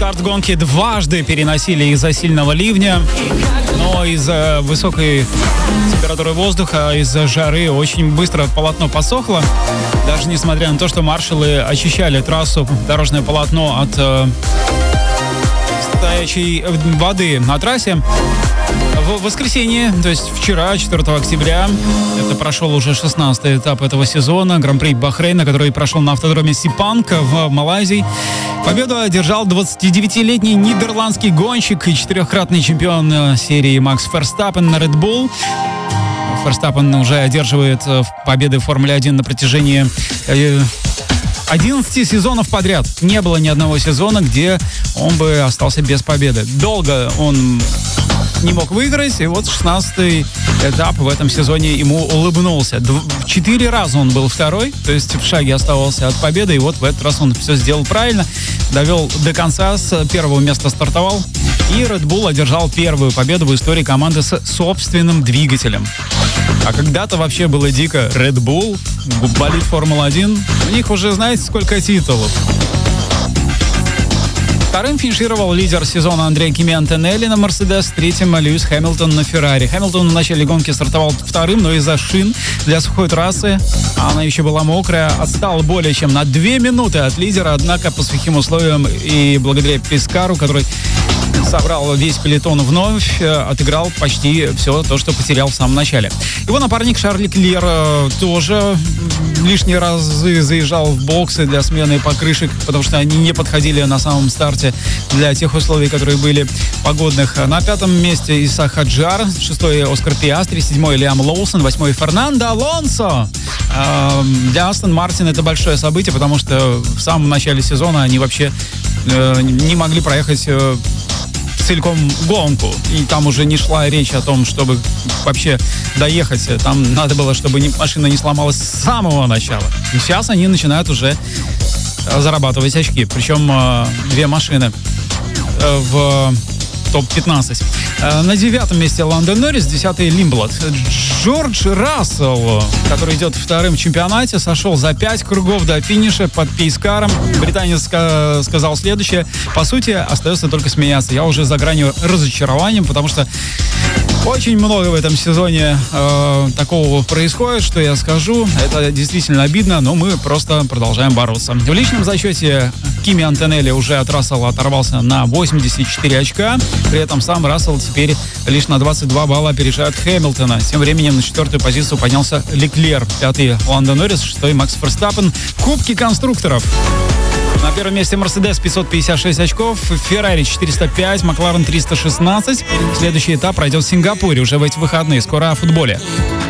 Старт гонки дважды переносили из-за сильного ливня, но из-за высокой температуры воздуха, из-за жары очень быстро полотно посохло. Даже несмотря на то, что маршалы очищали трассу, дорожное полотно от стоячей воды на трассе. В воскресенье, то есть вчера, 4 октября, это прошел уже 16-й этап этого сезона, Гран-при Бахрейна, который прошел на автодроме Сипанг в Малайзии. Победу одержал 29-летний нидерландский гонщик и 4-кратный чемпион серии Макс Ферстаппен на Red Bull. Ферстаппен уже одерживает победы в Формуле 1 на протяжении 11 сезонов подряд. Не было ни одного сезона, где он бы остался без победы. Долго он не мог выиграть, и вот 16-й этап в этом сезоне ему улыбнулся. 4 раза он был второй, то есть в шаге оставался от победы, и вот в этот раз он все сделал правильно, довел до конца, с первого места стартовал, и Red Bull одержал первую победу в истории команды с собственным двигателем. А когда-то вообще было дико. Red Bull, болид Формула-1, у них уже знаете сколько титулов. Вторым финишировал лидер сезона Андреа Кими Антонелли на Мерседес, третьим Льюис Хэмилтон на Феррари. Хэмилтон в начале гонки стартовал вторым, но из-за шин для сухой трассы, она еще была мокрая, отстал более чем на 2 минуты от лидера, однако по сухим условиям и благодаря Пескару, который собрал весь пелотон вновь, отыграл почти все то, что потерял в самом начале. Его напарник Шарль Леклер тоже лишние разы заезжал в боксы для смены покрышек, потому что они не подходили на самом старте для тех условий, которые были погодных. На 5-м месте Иса Хаджар, 6-й Оскар Пиастри, 7-й Лиам Лоусон, 8-й Фернандо Алонсо. Для Астон Мартин это большое событие, потому что в самом начале сезона они вообще не могли проехать целиком гонку. И там уже не шла речь о том, чтобы вообще доехать. Там надо было, чтобы машина не сломалась с самого начала. И сейчас они начинают уже зарабатывать очки. Причем 2 машины в топ-15. На 9-м месте Ландо Норрис, 10-й Лимблад. Джордж Рассел, который идет вторым в чемпионате, сошел за 5 кругов до финиша под Пейскаром. Британец сказал следующее: по сути, остается только смеяться. Я уже за гранью разочарования, потому что очень много в этом сезоне такого происходит, что я скажу. Это действительно обидно, но мы просто продолжаем бороться. В личном зачете Кими Антонелли уже от Рассела оторвался на 84 очка. При этом сам Рассел теперь лишь на 22 балла опережает Хэмилтона. Тем временем на 4-ю позицию поднялся Леклер. 5-й Ландо Норрис, 6-й Макс Ферстаппен. В Кубке конструкторов на первом месте Мерседес 556 очков, Феррари 405, Макларен 316. Следующий этап пройдет в Сингапуре уже в эти выходные. Скоро о футболе.